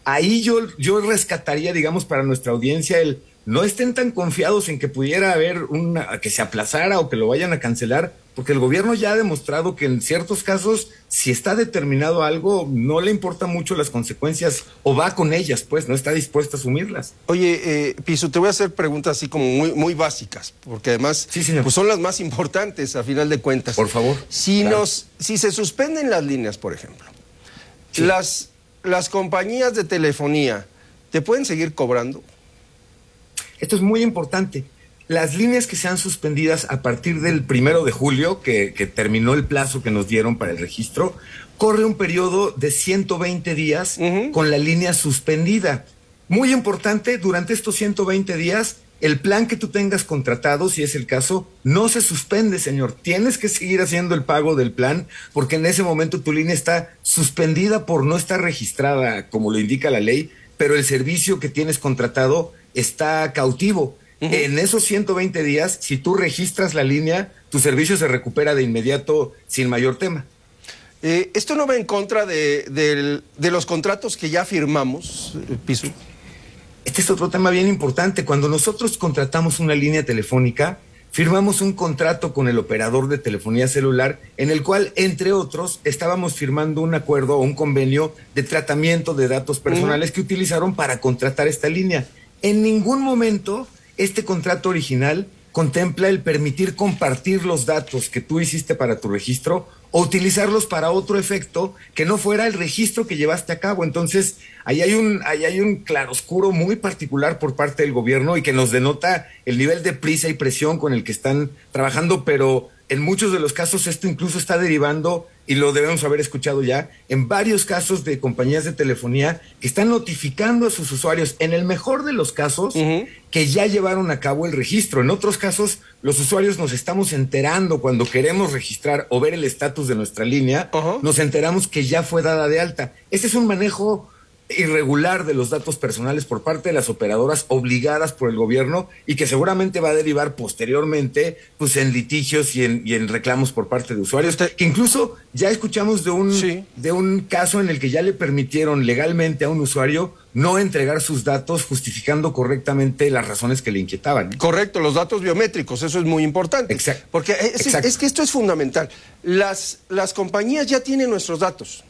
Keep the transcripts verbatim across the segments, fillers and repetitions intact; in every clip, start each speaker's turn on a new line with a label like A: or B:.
A: ahí yo, yo rescataría, digamos, para nuestra audiencia el no estén tan confiados en que pudiera haber una, que se aplazara o que lo vayan a cancelar, porque el gobierno ya ha demostrado que en ciertos casos, si está determinado algo, no le importa mucho las consecuencias o va con ellas, pues, no está dispuesto a asumirlas.
B: Oye, eh, Piso, te voy a hacer preguntas así como muy, muy básicas, porque además
A: sí, señor.
B: Pues son las más importantes a final de cuentas.
A: Por favor.
B: Si,
A: claro.
B: nos, si se suspenden las líneas, por ejemplo,
A: sí.
B: las, las compañías de telefonía, ¿te pueden seguir cobrando?
A: Esto es muy importante. Las líneas que sean suspendidas a partir del primero de julio, que, que terminó el plazo que nos dieron para el registro, corre un periodo de ciento veinte días uh-huh. con la línea suspendida. Muy importante, durante estos ciento veinte días, el plan que tú tengas contratado, si es el caso, no se suspende, señor. Tienes que seguir haciendo el pago del plan, porque en ese momento tu línea está suspendida por no estar registrada, como lo indica la ley, pero el servicio que tienes contratado está cautivo. Uh-huh. En esos ciento veinte días, si tú registras la línea, tu servicio se recupera de inmediato sin mayor tema.
B: Eh, ¿Esto no va en contra de, de, de los contratos que ya firmamos, Piso?
A: Este es otro tema bien importante. Cuando nosotros contratamos una línea telefónica, firmamos un contrato con el operador de telefonía celular en el cual, entre otros, estábamos firmando un acuerdo o un convenio de tratamiento de datos personales uh-huh. que utilizaron para contratar esta línea. En ningún momento este contrato original contempla el permitir compartir los datos que tú hiciste para tu registro o utilizarlos para otro efecto que no fuera el registro que llevaste a cabo. Entonces, ahí hay un, ahí hay un claroscuro muy particular por parte del gobierno y que nos denota el nivel de prisa y presión con el que están trabajando, pero en muchos de los casos esto incluso está derivando, y lo debemos haber escuchado ya, en varios casos de compañías de telefonía que están notificando a sus usuarios, en el mejor de los casos, uh-huh. que ya llevaron a cabo el registro. En otros casos, los usuarios nos estamos enterando cuando queremos registrar o ver el estatus de nuestra línea, uh-huh. nos enteramos que ya fue dada de alta. Este es un manejo irregular de los datos personales por parte de las operadoras obligadas por el gobierno y que seguramente va a derivar posteriormente pues en litigios y en, y en reclamos por parte de usuarios, que incluso ya escuchamos de un, sí. de un caso en el que ya le permitieron legalmente a un usuario no entregar sus datos justificando correctamente las razones que le inquietaban.
B: Correcto, los datos biométricos, eso es muy importante.
A: Exacto.
B: Porque es,
A: Exacto.
B: es que esto es fundamental. Las, las compañías ya tienen nuestros datos.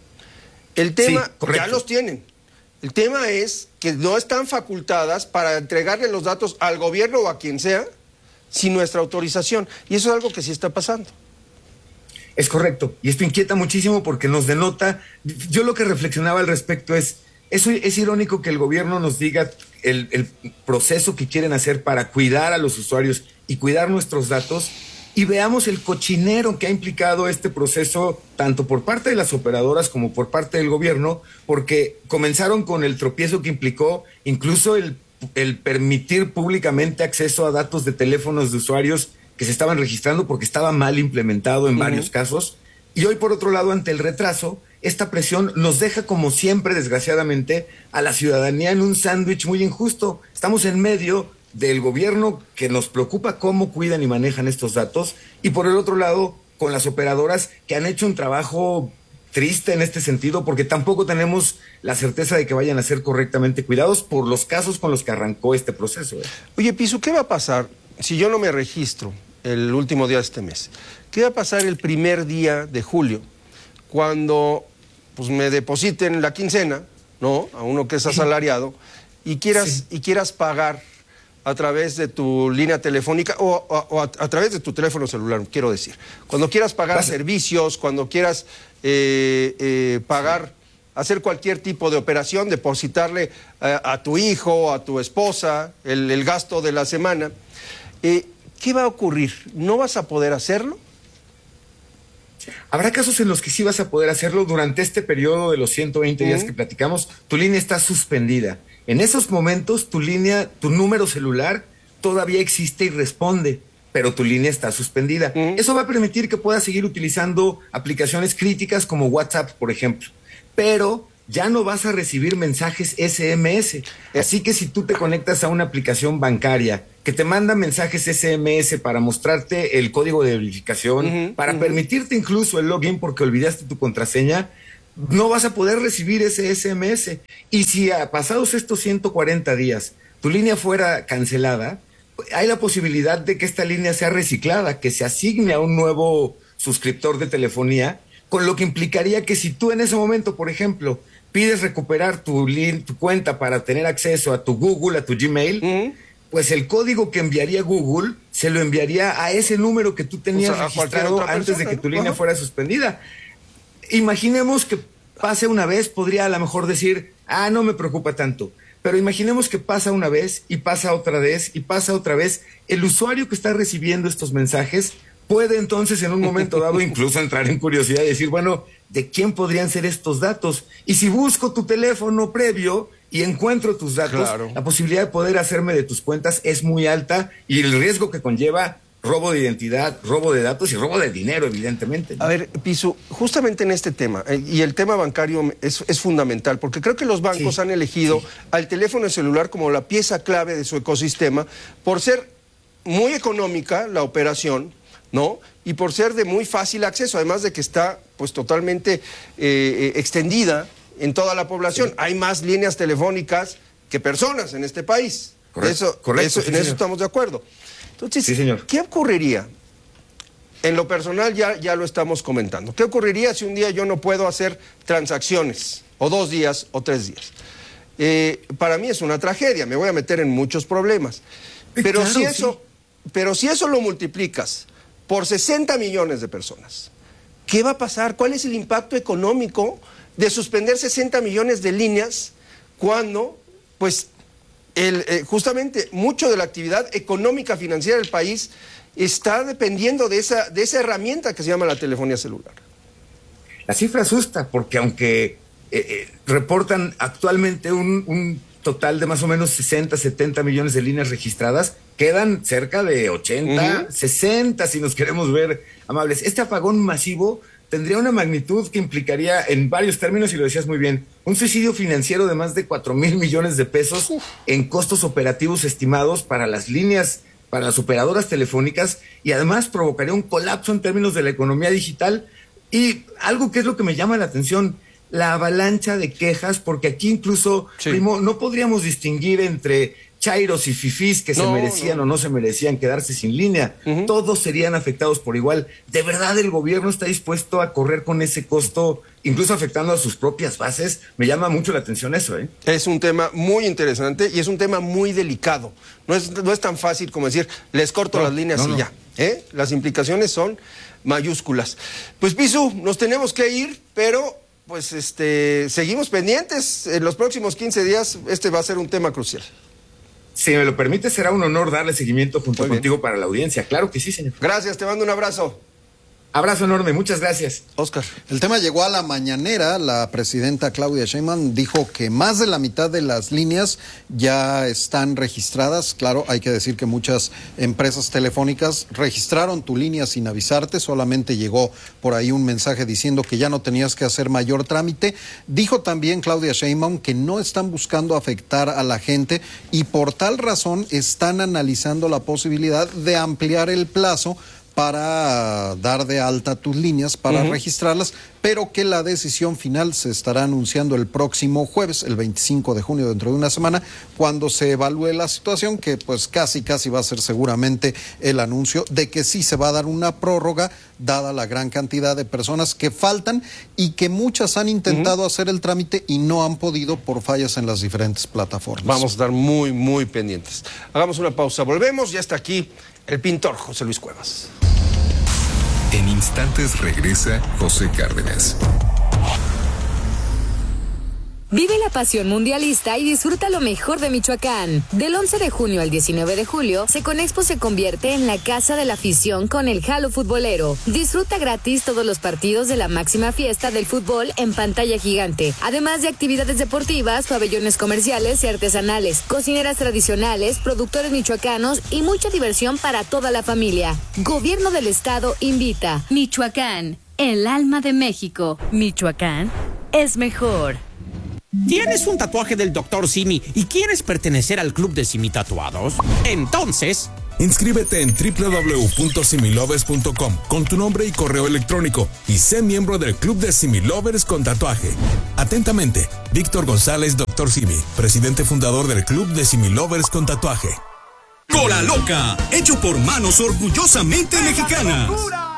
B: El tema, sí, ya los tienen. El tema es que no están facultadas para entregarle los datos al gobierno o a quien sea sin nuestra autorización. Y eso es algo que sí está pasando.
A: Es correcto. Y esto inquieta muchísimo porque nos denota... Yo lo que reflexionaba al respecto es... Eso es irónico que el gobierno nos diga el, el proceso que quieren hacer para cuidar a los usuarios y cuidar nuestros datos, y veamos el cochinero que ha implicado este proceso tanto por parte de las operadoras como por parte del gobierno, porque comenzaron con el tropiezo que implicó incluso el, el permitir públicamente acceso a datos de teléfonos de usuarios que se estaban registrando porque estaba mal implementado en uh-huh. varios casos. Y hoy, por otro lado, ante el retraso, esta presión nos deja, como siempre, desgraciadamente, a la ciudadanía en un sándwich muy injusto. Estamos en medio del gobierno que nos preocupa cómo cuidan y manejan estos datos, y por el otro lado con las operadoras que han hecho un trabajo triste en este sentido, porque tampoco tenemos la certeza de que vayan a ser correctamente cuidados por los casos con los que arrancó este proceso. ¿eh?
B: Oye, Piso, ¿qué va a pasar si yo no me registro el último día de este mes? ¿Qué va a pasar el primer día de julio cuando pues me depositen la quincena, ¿no? A uno que es asalariado y quieras, sí. y quieras pagar a través de tu línea telefónica o, o, o a, a través de tu teléfono celular, quiero decir. Cuando quieras pagar Pasa. servicios, cuando quieras eh, eh, pagar, hacer cualquier tipo de operación, depositarle a, a tu hijo, a tu esposa, el, el gasto de la semana, eh, ¿qué va a ocurrir? ¿No vas a poder hacerlo?
A: Habrá casos en los que sí vas a poder hacerlo. Durante este periodo de los ciento veinte días uh-huh. que platicamos, tu línea está suspendida. En esos momentos, tu línea, tu número celular todavía existe y responde, pero tu línea está suspendida. Uh-huh. Eso va a permitir que puedas seguir utilizando aplicaciones críticas como WhatsApp, por ejemplo. Pero ya no vas a recibir mensajes ese eme ese. Así que si tú te conectas a una aplicación bancaria que te manda mensajes ese eme ese para mostrarte el código de verificación, uh-huh, para uh-huh. permitirte incluso el login porque olvidaste tu contraseña, no vas a poder recibir ese ese eme ese. Y si a pasados estos ciento cuarenta días tu línea fuera cancelada, hay la posibilidad de que esta línea sea reciclada, que se asigne a un nuevo suscriptor de telefonía, con lo que implicaría que si tú en ese momento, por ejemplo, pides recuperar tu, lin- tu cuenta para tener acceso a tu Google, a tu Gmail, uh-huh. pues el código que enviaría Google se lo enviaría a ese número que tú tenías, o sea, registrado antes persona, de que tu ¿no? línea uh-huh. fuera suspendida. Imaginemos que pase una vez, podría a lo mejor decir, ah, no me preocupa tanto. Pero imaginemos que pasa una vez y pasa otra vez y pasa otra vez. El usuario que está recibiendo estos mensajes puede entonces en un momento dado incluso entrar en curiosidad y decir, bueno, ¿de quién podrían ser estos datos? Y si busco tu teléfono previo y encuentro tus datos, claro. la posibilidad de poder hacerme de tus cuentas es muy alta y el riesgo que conlleva robo de identidad, robo de datos y robo de dinero, evidentemente.
B: A ver, Pisu, justamente en este tema, eh, y el tema bancario es, es fundamental, porque creo que los bancos sí, han elegido sí. al teléfono celular como la pieza clave de su ecosistema por ser muy económica la operación, ¿no? Y por ser de muy fácil acceso, además de que está pues totalmente eh, extendida en toda la población. Sí. Hay más líneas telefónicas que personas en este país. Correcto, eso, correcto, eso, sí, en señor. Eso estamos de acuerdo. Entonces, sí, señor. ¿Qué ocurriría? En lo personal ya, ya lo estamos comentando. ¿Qué ocurriría si un día yo no puedo hacer transacciones? O dos días o tres días. Eh, para mí es una tragedia, me voy a meter en muchos problemas. Pero, claro, si eso, sí. pero si eso lo multiplicas por sesenta millones de personas, ¿qué va a pasar? ¿Cuál es el impacto económico de suspender sesenta millones de líneas cuando, pues, el, eh, justamente mucho de la actividad económica financiera del país está dependiendo de esa, de esa herramienta que se llama la telefonía celular?
A: La cifra asusta, porque aunque eh, eh, reportan actualmente un, un total de más o menos sesenta, setenta millones de líneas registradas, quedan cerca de ochenta, uh-huh. sesenta, si nos queremos ver amables. Este apagón masivo tendría una magnitud que implicaría, en varios términos, y lo decías muy bien, un suicidio financiero de más de cuatro mil millones de pesos uh. en costos operativos estimados para las líneas, para las operadoras telefónicas, y además provocaría un colapso en términos de la economía digital. Y algo que es lo que me llama la atención, la avalancha de quejas, porque aquí incluso, sí. primo, no podríamos distinguir entre chairos y fifís que no, se merecían no. o no se merecían quedarse sin línea. Uh-huh. Todos serían afectados por igual. ¿De verdad el gobierno está dispuesto a correr con ese costo, incluso afectando a sus propias bases? Me llama mucho la atención eso, ¿eh?
B: Es un tema muy interesante y es un tema muy delicado. No es, no es tan fácil como decir, les corto no, las líneas no, y no. ya. ¿eh? Las implicaciones son mayúsculas. Pues, Pisu, nos tenemos que ir, pero pues este seguimos pendientes. En los próximos quince días este va a ser un tema crucial.
A: Si me lo permite, será un honor darle seguimiento junto Muy contigo bien. Para la audiencia. Claro que sí, señor.
B: Gracias, te mando un abrazo.
A: Abrazo enorme, muchas gracias.
B: Oscar.
C: El tema llegó a la mañanera. La presidenta Claudia Sheinbaum dijo que más de la mitad de las líneas ya están registradas. Claro, hay que decir que muchas empresas telefónicas registraron tu línea sin avisarte. Solamente llegó por ahí un mensaje diciendo que ya no tenías que hacer mayor trámite. Dijo también Claudia Sheinbaum que no están buscando afectar a la gente y por tal razón están analizando la posibilidad de ampliar el plazo para dar de alta tus líneas, para uh-huh. registrarlas, pero que la decisión final se estará anunciando el próximo jueves, el veinticinco de junio, dentro de una semana, cuando se evalúe la situación, que pues casi, casi va a ser seguramente el anuncio de que sí se va a dar una prórroga, dada la gran cantidad de personas que faltan y que muchas han intentado uh-huh. hacer el trámite y no han podido por fallas en las diferentes plataformas.
B: Vamos a estar muy, muy pendientes. Hagamos una pausa, volvemos, ya está aquí el pintor José Luis Cuevas.
D: En instantes regresa José Cárdenas.
E: Vive la pasión mundialista y disfruta lo mejor de Michoacán. Del once de junio al diecinueve de julio, Seconexpo se convierte en la casa de la afición con el Jalo Futbolero. Disfruta gratis todos los partidos de la máxima fiesta del fútbol en pantalla gigante, además de actividades deportivas, pabellones comerciales y artesanales, cocineras tradicionales, productores michoacanos y mucha diversión para toda la familia. Gobierno del Estado invita.
F: Michoacán, el alma de México. Michoacán es mejor.
G: ¿Tienes un tatuaje del doctor Simi y quieres pertenecer al club de Simi Tatuados? Entonces, Inscríbete en doble u doble u doble u punto similovers punto com con tu nombre y correo electrónico y sé miembro del Club de Similovers con tatuaje. Atentamente, Víctor González, doctor Simi, presidente fundador del Club de Similovers con tatuaje.
H: Cola Loca, hecho por manos orgullosamente mexicanas.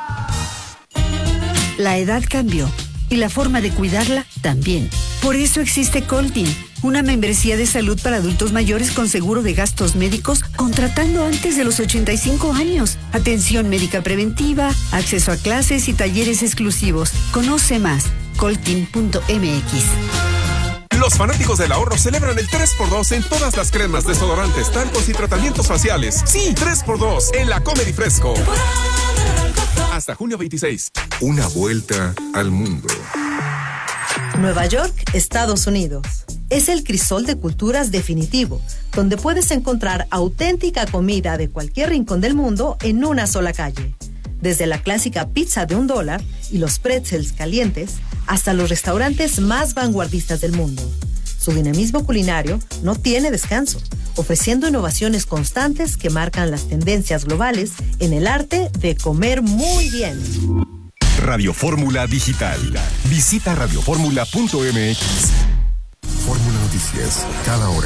I: La edad cambió y la forma de cuidarla también. Por eso existe Coltin, una membresía de salud para adultos mayores con seguro de gastos médicos contratando antes de los ochenta y cinco años. Atención médica preventiva, acceso a clases y talleres exclusivos. Conoce más, coltin punto m x.
J: Los fanáticos del ahorro celebran el tres por dos en todas las cremas, desodorantes, talcos y tratamientos faciales. Sí, tres por dos en la Comedy Fresco. Hasta junio veintiséis.
D: Una vuelta al mundo.
K: Nueva York, Estados Unidos. Es el crisol de culturas definitivo, donde puedes encontrar auténtica comida de cualquier rincón del mundo en una sola calle. Desde la clásica pizza de un dólar y los pretzels calientes, hasta los restaurantes más vanguardistas del mundo. Su dinamismo culinario no tiene descanso, ofreciendo innovaciones constantes que marcan las tendencias globales en el arte de comer muy bien.
L: Radio Fórmula Digital. Visita radio fórmula punto m x.
D: Fórmula Noticias, cada hora.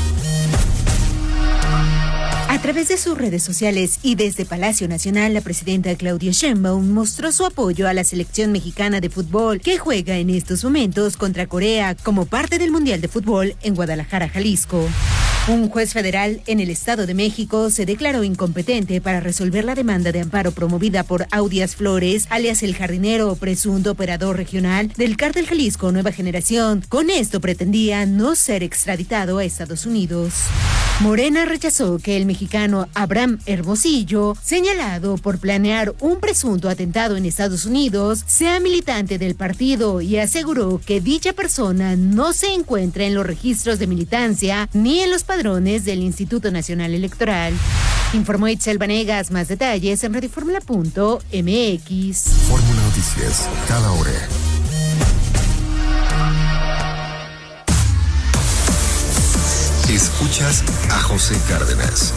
M: A través de sus redes sociales y desde Palacio Nacional, la presidenta Claudia Sheinbaum mostró su apoyo a la selección mexicana de fútbol que juega en estos momentos contra Corea como parte del Mundial de Fútbol en Guadalajara, Jalisco. Un juez federal en el Estado de México se declaró incompetente para resolver la demanda de amparo promovida por Audias Flores, alias El Jardinero, presunto operador regional del Cártel Jalisco Nueva Generación. Con esto pretendía no ser extraditado a Estados Unidos. Morena rechazó que el mexicano Abraham Hermosillo, señalado por planear un presunto atentado en Estados Unidos, sea militante del partido y aseguró que dicha persona no se encuentra en los registros de militancia ni en los padrones del Instituto Nacional Electoral. Informó Itzel Vanegas. Más detalles en radio fórmula punto m x.
D: Fórmula Noticias, cada hora. Escuchas a José Cárdenas.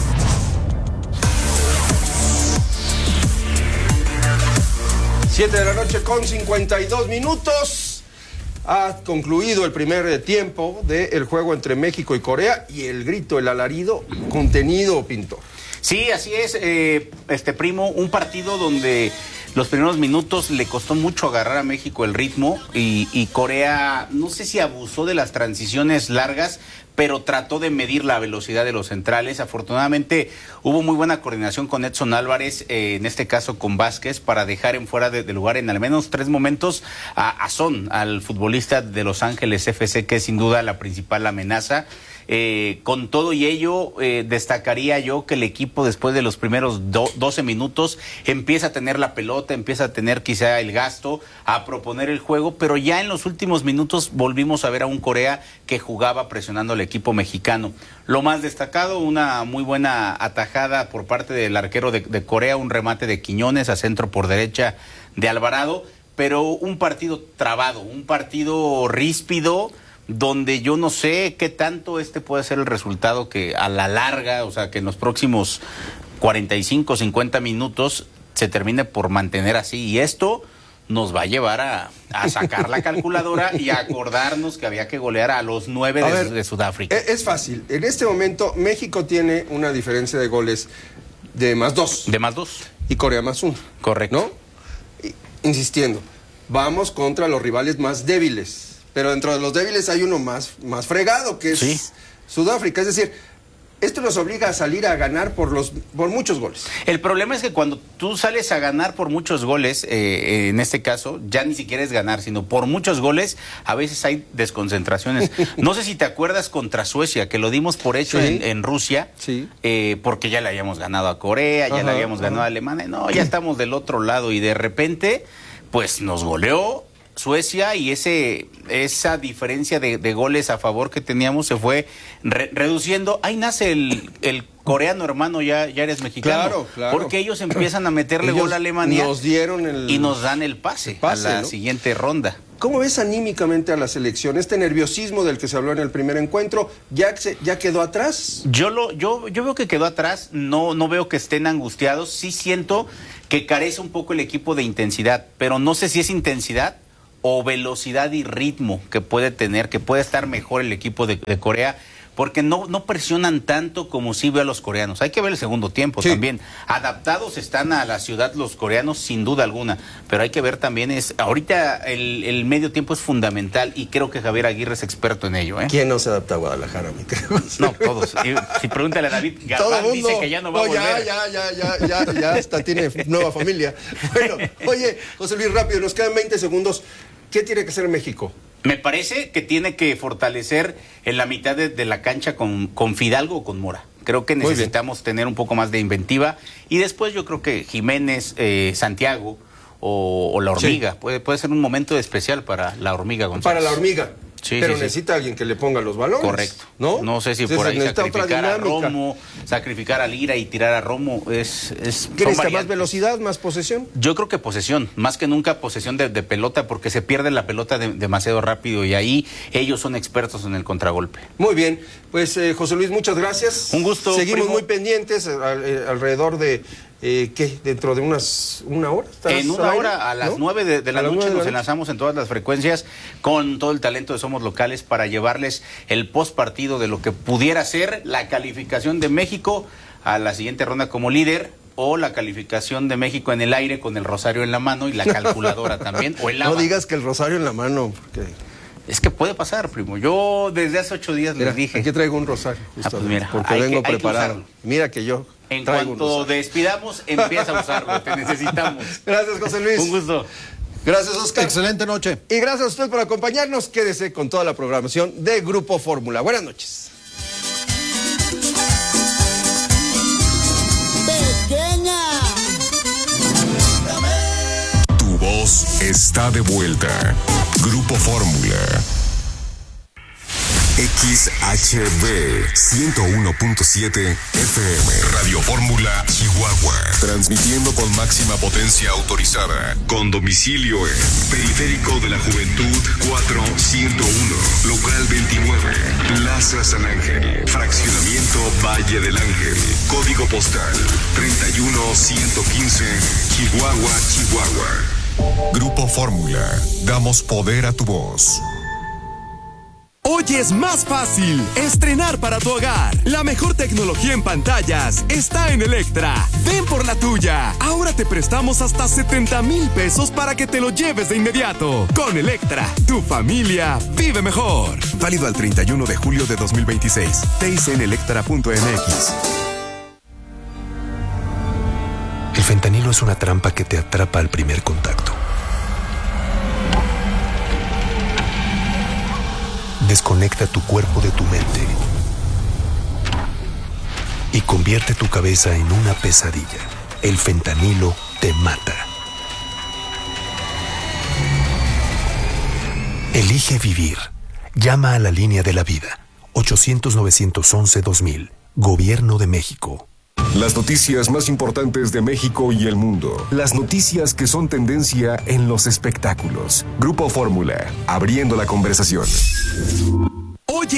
B: Siete de la noche con cincuenta y dos minutos. Ha concluido el primer tiempo del juego entre México y Corea y el grito, el alarido, contenido, Pintor.
N: Sí, así es, eh, este primo, un partido donde los primeros minutos le costó mucho agarrar a México el ritmo y, y Corea, no sé si abusó de las transiciones largas, pero trató de medir la velocidad de los centrales. Afortunadamente hubo muy buena coordinación con Edson Álvarez, eh, en este caso con Vázquez, para dejar en fuera de, de lugar en al menos tres momentos a, a Son, al futbolista de Los Ángeles F C, que es sin duda la principal amenaza. Eh, con todo y ello, eh, destacaría yo que el equipo después de los primeros do, doce minutos empieza a tener la pelota, empieza a tener quizá el gasto, a proponer el juego, pero ya en los últimos minutos volvimos a ver a un Corea que jugaba presionando al equipo mexicano. Lo más destacado, una muy buena atajada por parte del arquero de, de Corea, un remate de Quiñones a centro por derecha de Alvarado, pero un partido trabado, un partido ríspido, donde yo no sé qué tanto este puede ser el resultado que a la larga, o sea, que en los próximos cuarenta y cinco, cincuenta minutos se termine por mantener así. Y esto nos va a llevar a, a sacar la calculadora y a acordarnos que había que golear a los nueve de, ver, de Sudáfrica.
B: Es fácil. En este momento México tiene una diferencia de goles de más dos.
N: De más dos.
B: Y Corea más uno.
N: Correcto.
B: ¿No? Y, insistiendo, vamos contra los rivales más débiles. Pero dentro de los débiles hay uno más, más fregado, que es ¿sí? Sudáfrica. Es decir, esto nos obliga a salir a ganar por los por muchos goles.
N: El problema es que cuando tú sales a ganar por muchos goles, eh, en este caso, ya ni siquiera es ganar, sino por muchos goles, a veces hay desconcentraciones. No sé si te acuerdas contra Suecia, que lo dimos por hecho sí. en, en Rusia, sí. eh, porque ya le habíamos ganado a Corea, ya ajá, le habíamos ajá. ganado a Alemania. No, ya estamos del otro lado y de repente, pues nos goleó. Suecia y ese esa diferencia de, de goles a favor que teníamos se fue re, reduciendo. Ahí nace el, el coreano hermano, ya, ya eres mexicano.
B: Claro, claro.
N: Porque ellos empiezan a meterle
B: Ellos
N: gol a Alemania.
B: Nos dieron el...
N: Y nos dan el pase, el pase a la ¿no? siguiente ronda.
B: ¿Cómo ves anímicamente a la selección? Este nerviosismo del que se habló en el primer encuentro, ¿ya, se, ya quedó atrás?
N: Yo lo, yo, yo veo que quedó atrás, no, no veo que estén angustiados, sí siento que carece un poco el equipo de intensidad, pero no sé si es intensidad o velocidad y ritmo que puede tener, que puede estar mejor el equipo de, de Corea, porque no, no presionan tanto como sí veo a los coreanos. Hay que ver el segundo tiempo sí. también. Adaptados están a la ciudad los coreanos, sin duda alguna, pero hay que ver también, es ahorita el, el medio tiempo es fundamental y creo que Javier Aguirre es experto en ello. ¿eh?
B: ¿Quién no se adapta a Guadalajara, mi creo?
N: No, todos. Si, si pregúntale a David, Garbán dice que ya no va no, a volver.
B: Ya, ya, ya, ya, ya, ya, hasta tiene nueva familia. Bueno, oye, José Luis, rápido, nos quedan veinte segundos. ¿Qué tiene que hacer México?
N: Me parece que tiene que fortalecer en la mitad de, de la cancha con, con Fidalgo o con Mora. Creo que necesitamos tener un poco más de inventiva. Y después yo creo que Jiménez, eh, Santiago o, o la Hormiga. Sí. Puede, puede ser un momento especial para la Hormiga González.
B: Para la Hormiga.
N: Sí,
B: pero
N: sí,
B: necesita
N: sí.
B: alguien que le ponga los balones.
N: Correcto.
B: No,
N: no sé si
B: Entonces,
N: por ahí sacrificar a Romo, sacrificar a Lira y tirar a Romo es... es
B: ¿Crees que más velocidad, más posesión?
N: Yo creo que posesión, más que nunca posesión de, de pelota, porque se pierde la pelota de, demasiado rápido y ahí ellos son expertos en el contragolpe.
B: Muy bien, pues eh, José Luis, muchas gracias.
N: Un gusto.
B: Seguimos
N: primo.
B: muy pendientes al, eh, alrededor de... Eh, ¿Qué? ¿Dentro de unas una hora?
N: En una hora, a las nueve de, de la noche
B: nos
N: la enlazamos en todas las frecuencias con todo el talento de Somos Locales para llevarles el post partido de lo que pudiera ser la calificación de México a la siguiente ronda como líder o la calificación de México en el aire con el rosario en la mano y la calculadora también. O el
B: no digas que el rosario en la mano, porque...
N: Es que puede pasar, primo. Yo desde hace ocho días
B: mira,
N: les dije.
B: Aquí traigo un rosario.
N: Ah, pues mira,
B: porque vengo que, preparado. Mira que yo.
N: En cuanto despidamos, empieza a usarlo. Te necesitamos.
B: Gracias, José Luis.
N: Un gusto.
B: Gracias, Oscar.
C: Excelente noche.
B: Y gracias a usted por acompañarnos. Quédese con toda la programación de Grupo Fórmula. Buenas noches.
O: Pequeña.
L: Tu voz está de vuelta. Grupo Fórmula. X H B ciento uno punto siete F M. Radio Fórmula Chihuahua. Transmitiendo con máxima potencia autorizada. Con domicilio en Periférico de la Juventud cuatro ciento uno. Local veintinueve. Plaza San Ángel. Fraccionamiento Valle del Ángel. Código postal treinta y uno ciento quince. Chihuahua, Chihuahua. Grupo Fórmula. Damos poder a tu voz.
H: Hoy es más fácil estrenar para tu hogar. La mejor tecnología en pantallas está en Electra. Ven por la tuya. Ahora te prestamos hasta setenta mil pesos para que te lo lleves de inmediato. Con Electra, tu familia vive mejor.
L: Válido al treinta y uno de julio de dos mil veintiséis. T I C en electra punto m x.
P: El fentanilo es una trampa que te atrapa al primer contacto. Desconecta tu cuerpo de tu mente y convierte tu cabeza en una pesadilla. El fentanilo te mata. Elige vivir. Llama a la línea de la vida. ochocientos, novecientos once, dos mil. Gobierno de México.
L: Las noticias más importantes de México y el mundo. Las noticias que son tendencia en los espectáculos. Grupo Fórmula, abriendo la conversación.
H: Oye,